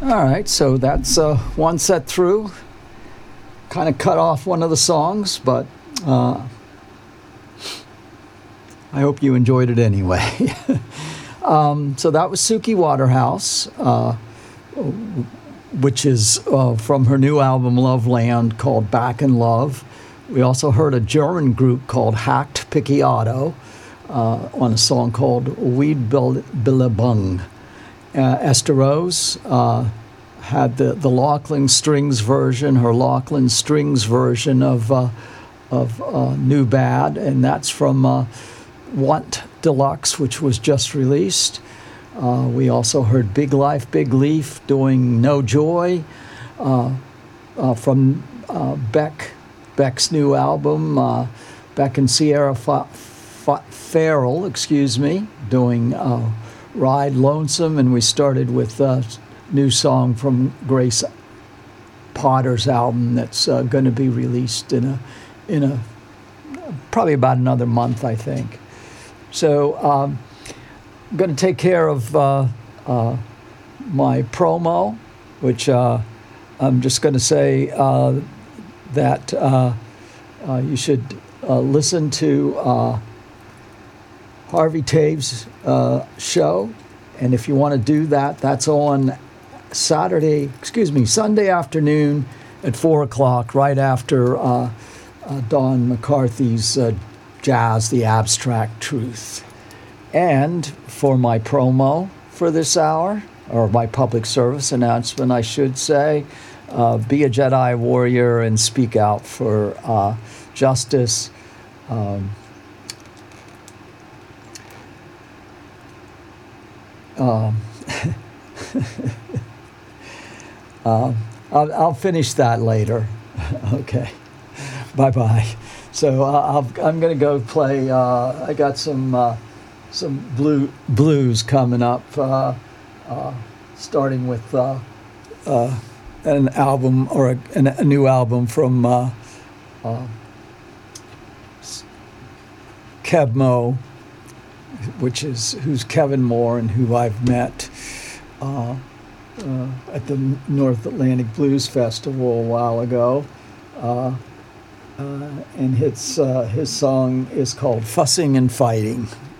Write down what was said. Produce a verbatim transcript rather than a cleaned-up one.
All right, so that's uh, one set through. Kind of cut off one of the songs, but uh, I hope you enjoyed it anyway. um, so that was Suki Waterhouse, uh, which is uh, from her new album Loveland called Back in Love. We also heard a German group called Hacked Picciato uh, on a song called Weed Billabung. Uh, Esther Rose uh, had the, the Lachlan Strings version, her Lachlan Strings version of uh, of uh, New Bad, and that's from uh, Want Deluxe, which was just released. Uh, we also heard Big Life, Big Leaf doing No Joy uh, uh, from uh, Beck, Beck's new album, uh, Beck and Sierra Fa- Fa- Farrell, excuse me, doing uh, Ride Lonesome, and we started with a new song from Grace Potter's album that's uh, going to be released in a in a probably about another month, I think. So um, I'm going to take care of uh, uh, my promo, which uh, I'm just going to say uh, that uh, uh, you should uh, listen to uh, Harvey Taves' uh, show, and if you want to do that, that's on Saturday, excuse me, Sunday afternoon at four o'clock, right after uh, uh, Don McCarthy's uh, Jazz, the Abstract Truth. And for my promo for this hour, or my public service announcement, I should say, uh, be a Jedi warrior and speak out for uh, justice. Um, Um, uh, I'll, I'll finish that later. Okay. Bye-bye. So uh, I'll, I'm going to go play. Uh, I got some uh, some blue blues coming up, uh, uh, starting with uh, uh, an album or a, an, a new album from uh, uh, Kev Mo, which is who's Kevin Moore and who I've met uh, uh, at the North Atlantic Blues Festival a while ago. Uh, uh, and his, uh, his song is called Fussing and Fighting.